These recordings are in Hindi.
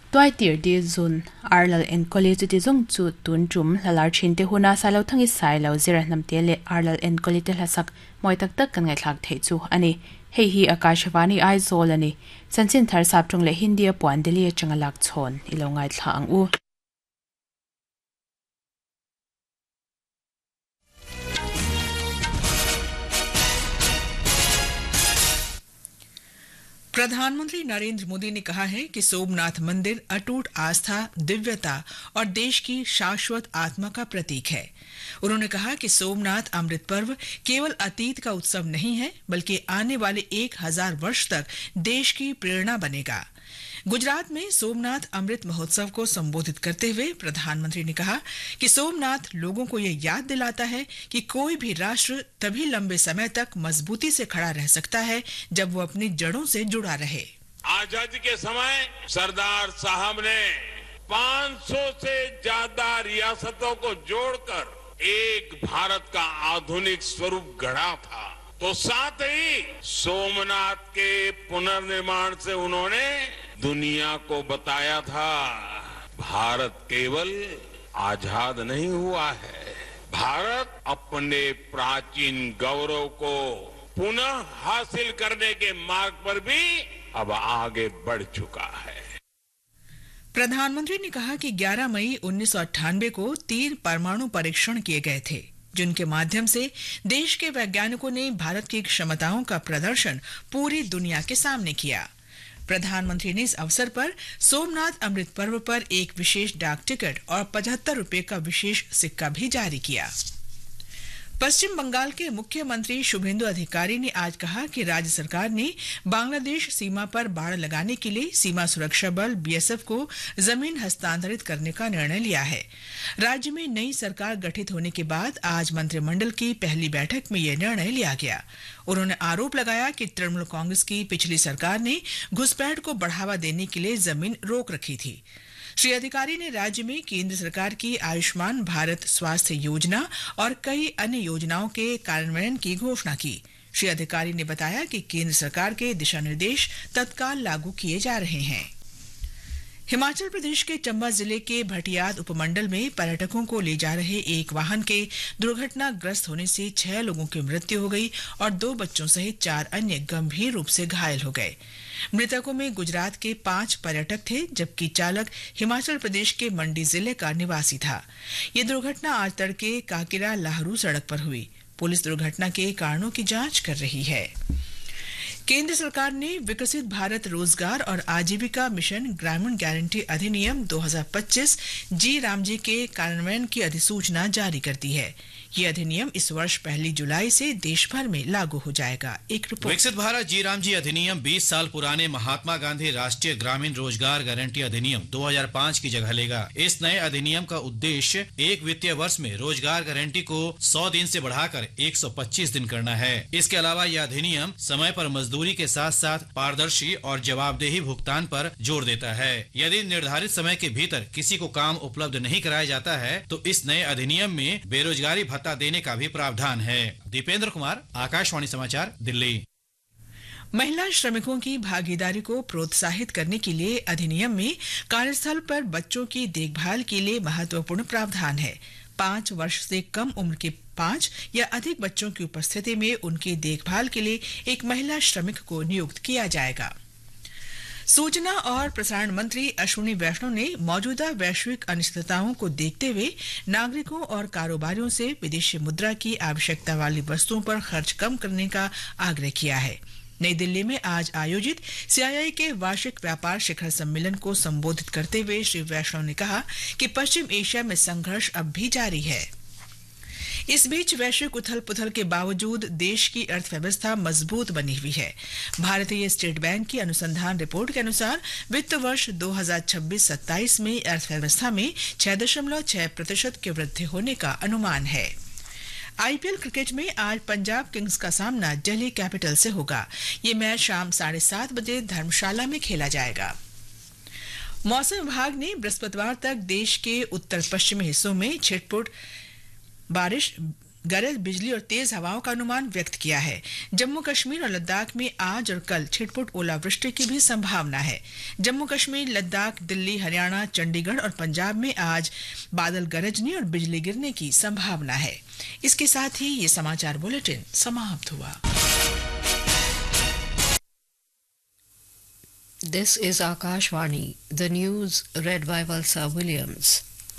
Toy tir di zun Arlal en college ti zong chu tun chum lalar chin te huna salo thangi sai lo zira nam te le Arlal en college te hlasak moi tak tak kan ngai thlak thei chu ani hei hi Akashvani Aizawl ani sanchin thar sap tung le Hindi puan deli atanga lak chhon ilongai thlang u प्रधानमंत्री नरेंद्र मोदी ने कहा है कि सोमनाथ मंदिर अटूट आस्था, दिव्यता और देश की शाश्वत आत्मा का प्रतीक है। उन्होंने कहा कि सोमनाथ अमृत पर्व केवल अतीत का उत्सव नहीं है, बल्कि आने वाले 1000 वर्ष तक देश की प्रेरणा बनेगा। गुजरात में सोमनाथ अमृत महोत्सव को संबोधित करते हुए प्रधानमंत्री ने कहा कि सोमनाथ लोगों को यह याद दिलाता है कि कोई भी राष्ट्र तभी लंबे समय तक मजबूती से खड़ा रह सकता है जब वो अपनी जड़ों से जुड़ा रहे। आजादी के समय सरदार साहब ने 500 से ज्यादा रियासतों को जोड़कर एक भारत का आधुनिक स्वरूप गढ़ा था, तो साथ ही सोमनाथ के पुनर्निर्माण से उन्होंने दुनिया को बताया था भारत केवल आजाद नहीं हुआ है, भारत अपने प्राचीन गौरव को पुनः हासिल करने के मार्ग पर भी अब आगे बढ़ चुका है। प्रधानमंत्री ने कहा कि 11 मई 1998 को 3 परमाणु परीक्षण किए गए थे, जिनके माध्यम से देश के वैज्ञानिकों ने भारत की क्षमताओं का प्रदर्शन पूरी दुनिया के सामने किया। प्रधानमंत्री ने इस अवसर पर सोमनाथ अमृत पर्व पर एक विशेष डाक टिकट और 75 रुपए का विशेष सिक्का भी जारी किया। पश्चिम बंगाल के मुख्यमंत्री शुभेंदु अधिकारी ने आज कहा कि राज्य सरकार ने बांग्लादेश सीमा पर बाड़ लगाने के लिए सीमा सुरक्षा बल बीएसएफ को जमीन हस्तांतरित करने का निर्णय लिया है। राज्य में नई सरकार गठित होने के बाद आज मंत्रिमंडल की पहली बैठक में यह निर्णय लिया गया। उन्होंने आरोप लगाया कि तृणमूल कांग्रेस की पिछली सरकार ने घुसपैठ को बढ़ावा देने के लिए जमीन रोक रखी थी। श्री अधिकारी ने राज्य में केंद्र सरकार की आयुष्मान भारत स्वास्थ्य योजना और कई अन्य योजनाओं के कार्यान्वयन की घोषणा की। श्री अधिकारी ने बताया कि केंद्र सरकार के दिशा निर्देश तत्काल लागू किए जा रहे हैं। हिमाचल प्रदेश के चंबा जिले के भटियात उपमंडल में पर्यटकों को ले जा रहे एक वाहन के दुर्घटनाग्रस्त होने से 6 लोगों की मृत्यु हो गई और 2 बच्चों सहित 4 अन्य गंभीर रूप से घायल हो गए। मृतकों में गुजरात के 5 पर्यटक थे, जबकि चालक हिमाचल प्रदेश के मंडी जिले का निवासी था। ये दुर्घटना आज तड़के काकिरा लाहरू सड़क पर हुई। पुलिस दुर्घटना के कारणों की जांच कर रही है। केंद्र सरकार ने विकसित भारत रोजगार और आजीविका मिशन ग्रामीण गारंटी अधिनियम 2025 जी रामजी के कार्यान्वयन की अधिसूचना जारी कर दी है। ये अधिनियम इस वर्ष 1 जुलाई से देश भर में लागू हो जाएगा। एक रिपोर्ट। विकसित भारत जी रामजी अधिनियम 20 साल पुराने महात्मा गांधी राष्ट्रीय ग्रामीण रोजगार गारंटी अधिनियम 2005 की जगह लेगा। इस नए अधिनियम का उद्देश्य एक वित्तीय वर्ष में रोजगार गारंटी को 100 दिन से बढ़ाकर 125 दिन करना है। इसके अलावा यह अधिनियम समय पर मजदूरी के साथ साथ पारदर्शी और जवाबदेही भुगतान पर जोर देता है। यदि निर्धारित समय के भीतर किसी को काम उपलब्ध नहीं कराया जाता है तो इस नए अधिनियम में बेरोजगारी भत्ता देने का भी प्रावधान है। दीपेंद्र कुमार, आकाशवाणी समाचार, दिल्ली। महिला श्रमिकों की भागीदारी को प्रोत्साहित करने के लिए अधिनियम में कार्यस्थल पर बच्चों की देखभाल के लिए महत्वपूर्ण प्रावधान है। 5 वर्ष से कम उम्र के 5 या अधिक बच्चों की उपस्थिति में उनकी देखभाल के लिए एक महिला श्रमिक को नियुक्त किया जाएगा। सूचना और प्रसारण मंत्री अश्विनी वैष्णव ने मौजूदा वैश्विक अनिश्चितताओं को देखते हुए नागरिकों और कारोबारियों से विदेशी मुद्रा की आवश्यकता वाली वस्तुओं पर खर्च कम करने का आग्रह किया है। नई दिल्ली में आज आयोजित सीआईआई के वार्षिक व्यापार शिखर सम्मेलन को संबोधित करते हुए श्री वैष्णव ने कहा कि पश्चिम एशिया में संघर्ष अब भी जारी है। इस बीच वैश्विक उथल पुथल के बावजूद देश की अर्थव्यवस्था मजबूत बनी हुई है। भारतीय स्टेट बैंक की अनुसंधान रिपोर्ट के अनुसार वित्त वर्ष 2026-27 में अर्थव्यवस्था में 6.6% की वृद्धि होने का अनुमान है। आईपीएल क्रिकेट में आज पंजाब किंग्स का सामना दिल्ली कैपिटल से होगा। ये मैच शाम 7:30 बजे धर्मशाला में खेला जाएगा। मौसम विभाग ने बृहस्पतिवार तक देश के उत्तर पश्चिमी हिस्सों में छिटपुट बारिश गरज बिजली और तेज हवाओं का अनुमान व्यक्त किया है। जम्मू कश्मीर और लद्दाख में आज और कल छिटपुट ओलावृष्टि की भी संभावना है। जम्मू कश्मीर, लद्दाख, दिल्ली, हरियाणा, चंडीगढ़ और पंजाब में आज बादल गरजने और बिजली गिरने की संभावना है। इसके साथ ही ये समाचार बुलेटिन समाप्त हुआ। This is Akashvani. The news read by Valsa Williams.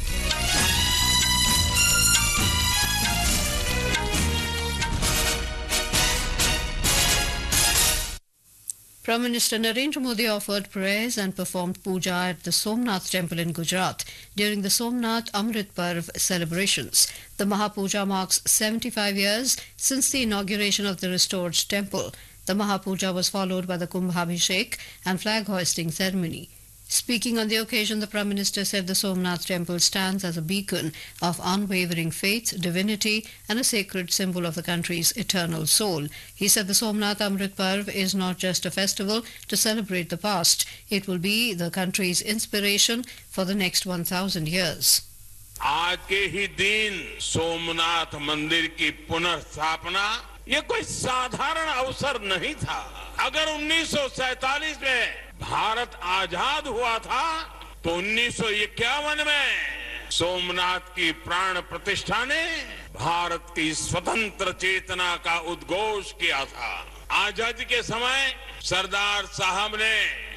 Prime Minister Narendra Modi offered prayers and performed puja at the Somnath temple in Gujarat during the Somnath Amrit Parv celebrations. The Mahapuja marks 75 years since the inauguration of the restored temple. The Mahapuja was followed by the Kumbhabhishek and flag hoisting ceremony. Speaking on the occasion, the Prime Minister said the Somnath temple stands as a beacon of unwavering faith, divinity and a sacred symbol of the country's eternal soul. He said the Somnath Amrit Parv is not just a festival to celebrate the past, it will be the country's inspiration for the next 1,000 years. आज के ही दिन सोमनाथ मंदिर की पुनर्स्थापना ये कोई साधारण अवसर नहीं था। अगर 1947 में भारत आजाद हुआ था तो 1951 में सोमनाथ की प्राण प्रतिष्ठा ने भारत की स्वतंत्र चेतना का उद्घोष किया था। आजादी के समय सरदार साहब ने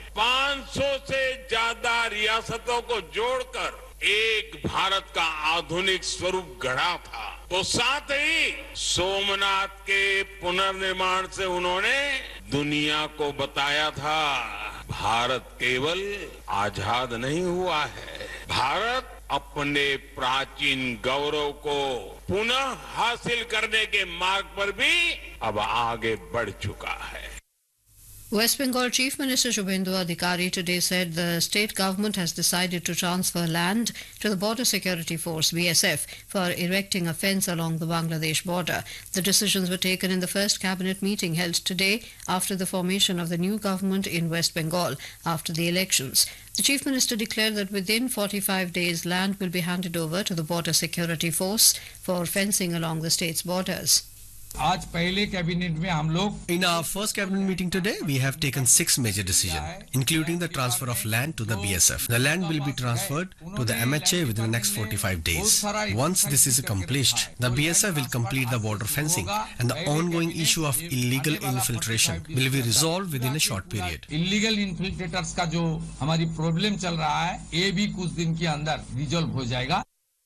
500 से ज्यादा रियासतों को जोड़कर एक भारत का आधुनिक स्वरूप गढ़ा था। तो साथ ही सोमनाथ के पुनर्निर्माण से उन्होंने दुनिया को बताया था भारत केवल आजाद नहीं हुआ है, भारत अपने प्राचीन गौरव को पुनः हासिल करने के मार्ग पर भी अब आगे बढ़ चुका है। West Bengal Chief Minister Shubhendu Adhikari today said the state government has decided to transfer land to the Border Security Force BSF for erecting a fence along the Bangladesh border. The decisions were taken in the first cabinet meeting held today after the formation of the new government in West Bengal after the elections. The Chief Minister declared that within 45 days land will be handed over to the Border Security Force for fencing along the state's borders. आज पहले कैबिनेट में हम लोग In our first cabinet meeting today, we have taken 6 major decisions, including the transfer of land to the BSF. The land will be transferred to the MHA within the next 45 days. Once this is accomplished, the BSF will complete the border fencing and the ongoing issue of illegal infiltration will be resolved within a short period. Illegal infiltrators का जो हमारी प्रॉब्लम चल रहा है, ये भी कुछ दिन के अंदर रिजॉल्व हो जाएगा.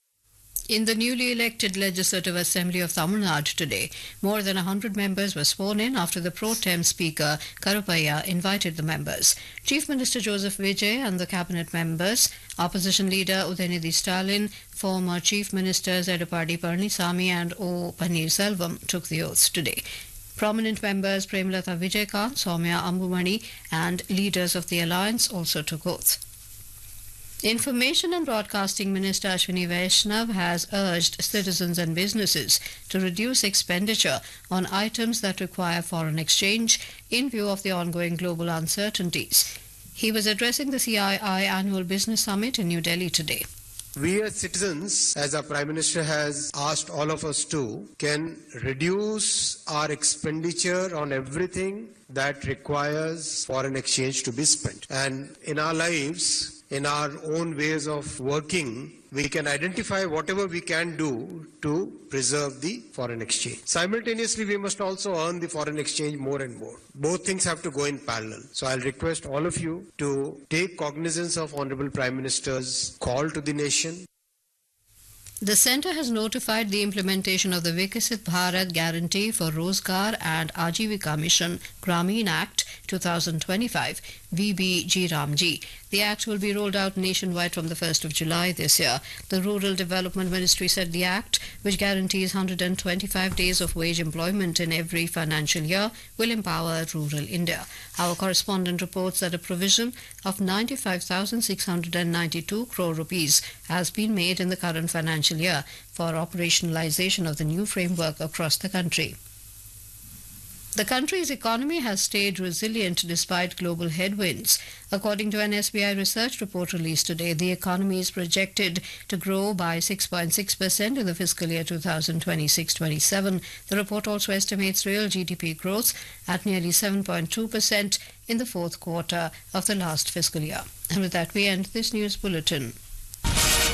In the newly elected Legislative Assembly of Tamil Nadu today, more than 100 members were sworn in after the pro-tem Speaker Karupaiya invited the members. Chief Minister Joseph Vijay and the cabinet members, Opposition Leader Udayanidhi Stalin, former Chief Ministers Edappadi Palaniswamy and O. Pannirselvam took the oaths today. Prominent members Premlata Vijaykanth, Soumya Ambumani and leaders of the alliance also took oath. Information and Broadcasting Minister Ashwini Vaishnav has urged citizens and businesses to reduce expenditure on items that require foreign exchange in view of the ongoing global uncertainties. He was addressing the CII Annual Business Summit in New Delhi today. We as citizens, as our Prime Minister has asked all of us to, can reduce our expenditure on everything that requires foreign exchange to be spent. And in our lives, in our own ways of working, we can identify whatever we can do to preserve the foreign exchange. Simultaneously, we must also earn the foreign exchange more and more. Both things have to go in parallel. So I'll request all of you to take cognizance of Honorable Prime Minister's call to the nation. The centre has notified the implementation of the Vikasit Bharat Guarantee for Rozgar and Ajivika Mission Grameen Act 2025 VBG Ramji. The act will be rolled out nationwide from the 1st of July this year. The Rural Development Ministry said the act, which guarantees 125 days of wage employment in every financial year, will empower rural India. Our correspondent reports that a provision of 95,692 crore rupees has been made in the current financial year for operationalization of the new framework across the country. The country's economy has stayed resilient despite global headwinds. According to an SBI research report released today, the economy is projected to grow by 6.6% in the fiscal year 2026-27. The report also estimates real GDP growth at nearly 7.2% in the fourth quarter of the last fiscal year. And with that, we end this news bulletin.